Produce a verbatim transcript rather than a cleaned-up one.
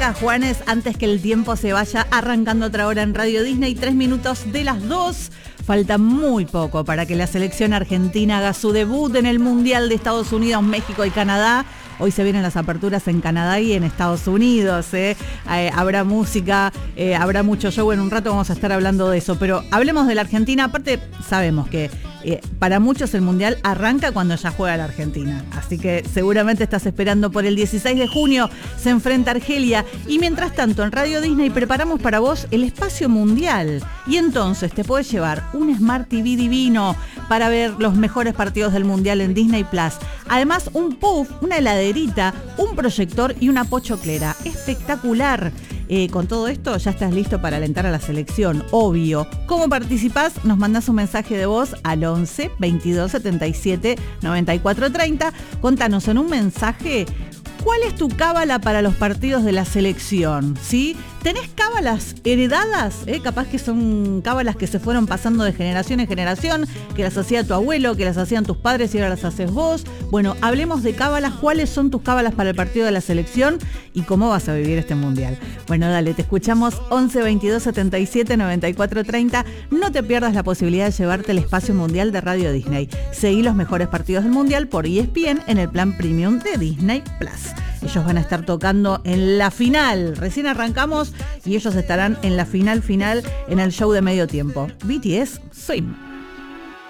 acá Juanes, antes que el tiempo se vaya, arrancando otra hora en Radio Disney, tres minutos de las dos. Falta muy poco para que la selección argentina haga su debut en el Mundial de Estados Unidos, México y Canadá. Hoy se vienen las aperturas en Canadá y en Estados Unidos. ¿eh? Eh, habrá música, eh, habrá mucho show. En un rato vamos a estar hablando de eso. Pero hablemos de la Argentina. Aparte, sabemos que eh, para muchos el Mundial arranca cuando ya juega la Argentina. Así que seguramente estás esperando por el dieciséis de junio. Se enfrenta Argelia. Y mientras tanto, en Radio Disney preparamos para vos el espacio mundial. Y entonces te puedes llevar un Smart T V divino para ver los mejores partidos del Mundial en Disney Plus. Además, un puff, una heladerita, un proyector y una pochoclera. Espectacular. Eh, con todo esto ya estás listo para alentar a la selección, obvio. ¿Cómo participás? Nos mandás un mensaje de voz al once, veintidós, setenta y siete, noventa y cuatro, treinta. Contanos en un mensaje cuál es tu cábala para los partidos de la selección, ¿sí? ¿Tenés cábalas heredadas? ¿Eh? Capaz que son cábalas que se fueron pasando de generación en generación, que las hacía tu abuelo, que las hacían tus padres y ahora las haces vos. Bueno, hablemos de cábalas. ¿Cuáles son tus cábalas para el partido de la selección y cómo vas a vivir este mundial? Bueno, dale, te escuchamos once, veintidós, setenta y siete, noventa y cuatro, treinta. No te pierdas la posibilidad de llevarte el espacio mundial de Radio Disney. Seguí los mejores partidos del mundial por E S P N en el plan premium de Disney Plus. Ellos van a estar tocando en la final. Recién arrancamos y ellos estarán en la final final en el show de medio tiempo. B T S Swim.